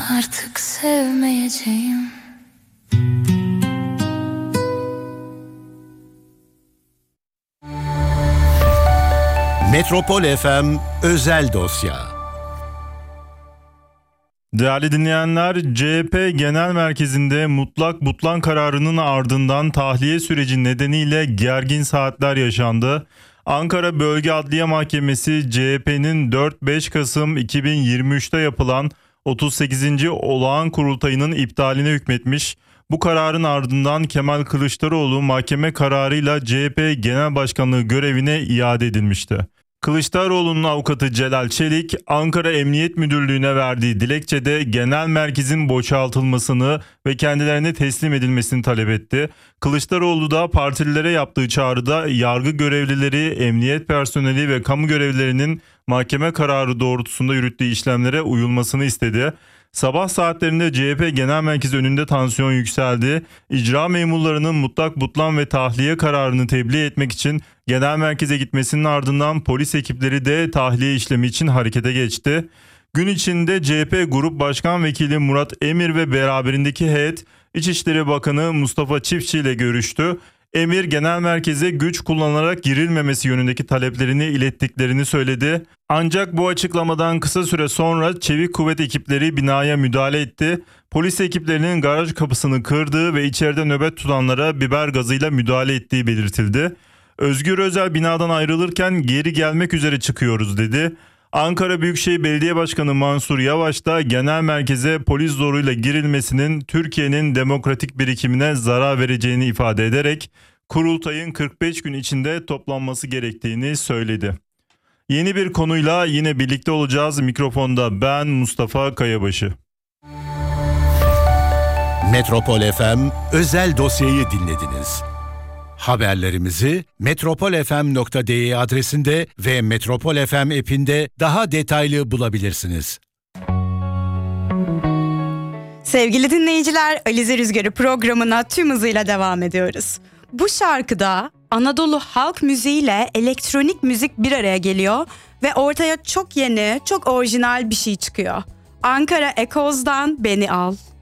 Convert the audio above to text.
artık sevmeyeceğim. Metropol FM özel dosya. Değerli dinleyenler, CHP Genel Merkezi'nde mutlak butlan kararının ardından tahliye süreci nedeniyle gergin saatler yaşandı. Ankara Bölge Adliye Mahkemesi CHP'nin 4-5 Kasım 2023'te yapılan 38. Olağan Kurultayı'nın iptaline hükmetmiş. Bu kararın ardından Kemal Kılıçdaroğlu mahkeme kararıyla CHP Genel Başkanlığı görevine iade edilmişti. Kılıçdaroğlu'nun avukatı Celal Çelik, Ankara Emniyet Müdürlüğü'ne verdiği dilekçede genel merkezin boşaltılmasını ve kendilerine teslim edilmesini talep etti. Kılıçdaroğlu da partililere yaptığı çağrıda yargı görevlileri, emniyet personeli ve kamu görevlilerinin mahkeme kararı doğrultusunda yürüttüğü işlemlere uyulmasını istedi. Sabah saatlerinde CHP Genel Merkezi önünde tansiyon yükseldi. İcra memurlarının mutlak butlan ve tahliye kararını tebliğ etmek için genel merkeze gitmesinin ardından polis ekipleri de tahliye işlemi için harekete geçti. Gün içinde CHP Grup Başkan Vekili Murat Emir ve beraberindeki heyet İçişleri Bakanı Mustafa Çiftçi ile görüştü. Emir genel merkeze güç kullanılarak girilmemesi yönündeki taleplerini ilettiklerini söyledi. Ancak bu açıklamadan kısa süre sonra çevik kuvvet ekipleri binaya müdahale etti. Polis ekiplerinin garaj kapısını kırdığı ve içeride nöbet tutanlara biber gazıyla müdahale ettiği belirtildi. Özgür Özel binadan ayrılırken geri gelmek üzere çıkıyoruz dedi. Ankara Büyükşehir Belediye Başkanı Mansur Yavaş da genel merkeze polis zoruyla girilmesinin Türkiye'nin demokratik birikimine zarar vereceğini ifade ederek kurultayın 45 gün içinde toplanması gerektiğini söyledi. Yeni bir konuyla yine birlikte olacağız. Mikrofonda ben Mustafa Kayabaşı. Metropol FM özel dosyayı dinlediniz. Haberlerimizi metropolfm.de adresinde ve Metropol FM app'inde daha detaylı bulabilirsiniz. Sevgili dinleyiciler, Alize Rüzgarı programına tüm hızıyla devam ediyoruz. Bu şarkıda Anadolu halk müziğiyle elektronik müzik bir araya geliyor ve ortaya çok yeni, çok orijinal bir şey çıkıyor. Ankara Echoes'dan Beni Al.